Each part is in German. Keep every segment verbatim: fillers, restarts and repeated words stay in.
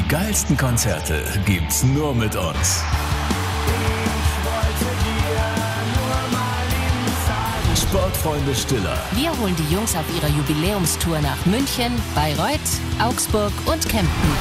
geilsten Konzerte gibt's nur mit uns. Sportfreunde Stiller. Wir holen die Jungs auf ihrer Jubiläumstour nach München, Bayreuth, Augsburg und Kempten.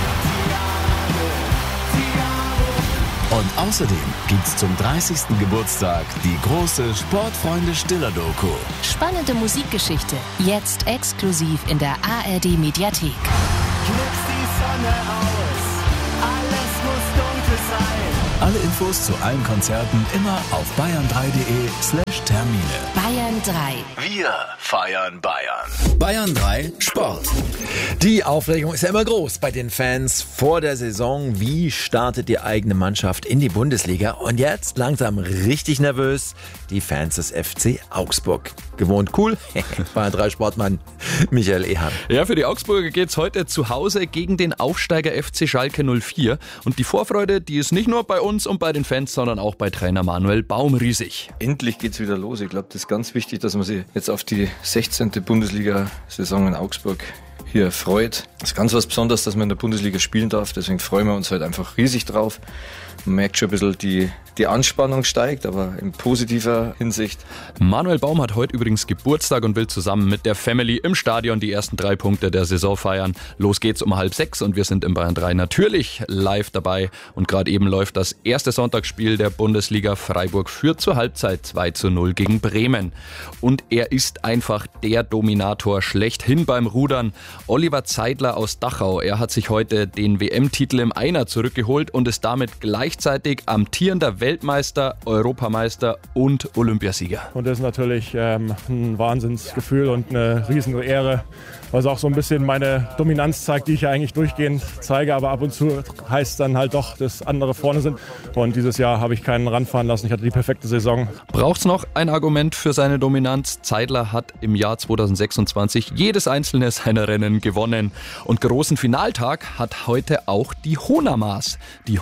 Und außerdem gibt's zum dreißigsten Geburtstag die große Sportfreunde Stiller Doku. Spannende Musikgeschichte, jetzt exklusiv in der A R D-Mediathek. Knipst die Sonne aus, alles muss dunkel sein. Alle Infos zu allen Konzerten immer auf bayern drei punkt de slash Termine. Bayern drei. Wir feiern Bayern. Bayern drei Sport. Die Aufregung ist ja immer groß bei den Fans vor der Saison. Wie startet die eigene Mannschaft in die Bundesliga? Und jetzt langsam richtig nervös die Fans des F C Augsburg. Gewohnt cool, Bayern drei Sportmann Michael Ehan. Ja, für die Augsburger geht's heute zu Hause gegen den Aufsteiger F C Schalke null vier. Und die Vorfreude, die ist nicht nur bei uns und bei den Fans, sondern auch bei Trainer Manuel Baum riesig. Endlich geht's wieder los. Ich glaube, das ist ganz wichtig, dass man sich jetzt auf die sechzehnte Bundesliga-Saison in Augsburg hier freut. Es ist ganz was Besonderes, dass man in der Bundesliga spielen darf. Deswegen freuen wir uns halt einfach riesig drauf. Man merkt schon ein bisschen, die, die Anspannung steigt, aber in positiver Hinsicht. Manuel Baum hat heute übrigens Geburtstag und will zusammen mit der Family im Stadion die ersten drei Punkte der Saison feiern. Los geht's um halb sechs und wir sind in Bayern drei natürlich live dabei. Und gerade eben läuft das erste Sonntagsspiel der Bundesliga. Freiburg führt zur Halbzeit zwei zu null gegen Bremen. Und er ist einfach der Dominator schlechthin beim Rudern. Oliver Zeidler aus Dachau, er hat sich heute den W M-Titel im Einer zurückgeholt und ist damit gleichzeitig amtierender Weltmeister, Europameister und Olympiasieger. Und das ist natürlich ähm, ein Wahnsinnsgefühl und eine riesen Ehre, was auch so ein bisschen meine Dominanz zeigt, die ich ja eigentlich durchgehend zeige, aber ab und zu heißt es dann halt doch, dass andere vorne sind. Und dieses Jahr habe ich keinen ranfahren lassen, ich hatte die perfekte Saison. Braucht's noch ein Argument für seine Dominanz? Zeidler hat im Jahr zweitausendsechsundzwanzig jedes einzelne seiner Rennen gewonnen. Und großen Finaltag hat heute auch die Honamas, die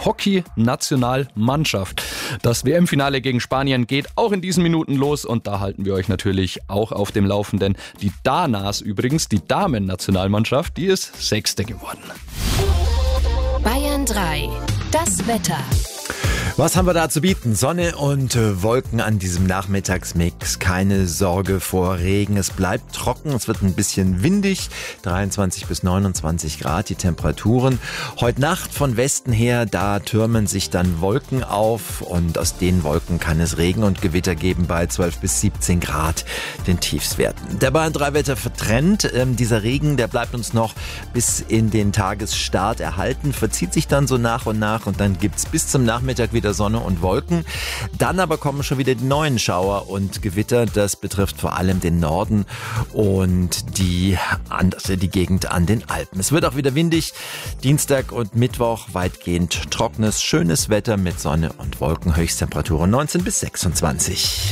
Hockey-Nationalmannschaft. Das W M-Finale gegen Spanien geht auch in diesen Minuten los und da halten wir euch natürlich auch auf dem Laufenden. Die Danas übrigens, die Damen-Nationalmannschaft, die ist Sechste geworden. Bayern drei. Das Wetter. Was haben wir da zu bieten? Sonne und äh, Wolken an diesem Nachmittagsmix. Keine Sorge vor Regen. Es bleibt trocken. Es wird ein bisschen windig. dreiundzwanzig bis neunundzwanzig Grad die Temperaturen. Heute Nacht von Westen her, da türmen sich dann Wolken auf. Und aus den Wolken kann es Regen und Gewitter geben bei zwölf bis siebzehn Grad den Tiefstwerten. Der Bayern drei Wetter vertrennt. Ähm, dieser Regen, der bleibt uns noch bis in den Tagesstart erhalten. Verzieht sich dann so nach und nach. Und dann gibt's bis zum Nachmittag wieder Sonne und Wolken. Dann aber kommen schon wieder die neuen Schauer und Gewitter. Das betrifft vor allem den Norden und die, die Gegend an den Alpen. Es wird auch wieder windig. Dienstag und Mittwoch weitgehend trockenes, schönes Wetter mit Sonne und Wolken. Höchsttemperaturen neunzehn bis sechsundzwanzig.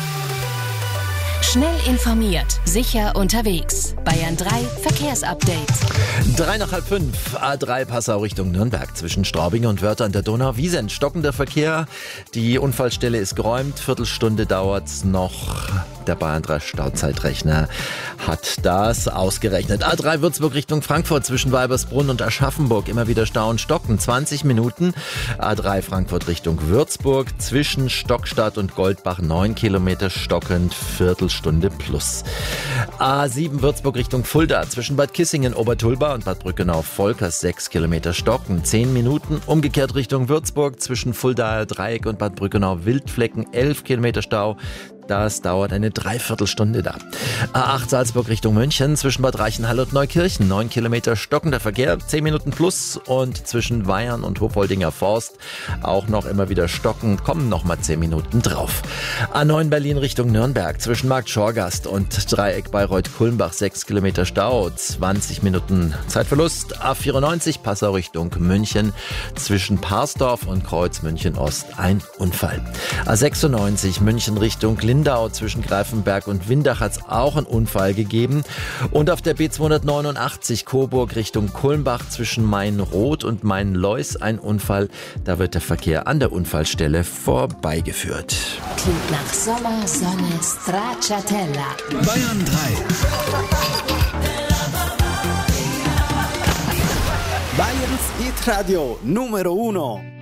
Schnell informiert, sicher unterwegs. Bayern drei Verkehrsupdate. Drei nach halb fünf. A drei Passau Richtung Nürnberg zwischen Straubing und Wörth an der Donau-Wiesent. Stockender Verkehr. Die Unfallstelle ist geräumt. Viertelstunde dauert's noch. Der Bayern drei Stauzeitrechner hat das ausgerechnet. A drei Würzburg Richtung Frankfurt zwischen Weibersbrunn und Aschaffenburg. Immer wieder Stau und Stocken. zwanzig Minuten. A drei Frankfurt Richtung Würzburg zwischen Stockstadt und Goldbach. neun Kilometer stockend. Viertelstunde plus. A sieben Würzburg Richtung Fulda zwischen Bad Kissingen, Obertulba und Bad Brückenau-Volkers. sechs Kilometer stocken. zehn Minuten. Umgekehrt Richtung Würzburg zwischen Fuldaer Dreieck und Bad Brückenau-Wildflecken. elf Kilometer Stau. Das dauert eine Dreiviertelstunde da. A acht Salzburg Richtung München zwischen Bad Reichenhall und Neukirchen. neun Kilometer stockender Verkehr, zehn Minuten plus. Und zwischen Weyern und Hofholdinger Forst auch noch immer wieder stocken, kommen nochmal zehn Minuten drauf. A neun Berlin Richtung Nürnberg zwischen Markt Schorgast und Dreieck Bayreuth-Kulmbach. sechs Kilometer Stau, zwanzig Minuten Zeitverlust. A vierundneunzig Passau Richtung München zwischen Parsdorf und Kreuz München Ost. Ein Unfall. A sechsundneunzig München Richtung Lindau zwischen Greifenberg und Windach hat es auch einen Unfall gegeben. Und auf der B zweihundertneunundachtzig Coburg Richtung Kulmbach zwischen Mainroth und Mainlois ein Unfall. Da wird der Verkehr an der Unfallstelle vorbeigeführt. Klingt nach Sommer, Sonne, Stracciatella. Bayern drei. Bayern Hit Radio Numero Uno.